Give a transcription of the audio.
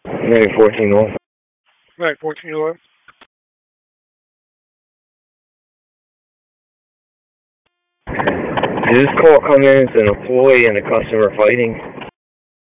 Maybe 14 oil. Right, 14 oil. Did this call come in as an employee and a customer fighting?